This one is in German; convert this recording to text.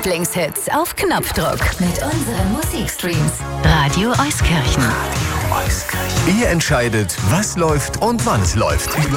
Lieblingshits auf Knopfdruck mit unseren Musikstreams. Radio Euskirchen. Ihr entscheidet, was läuft und wann es läuft.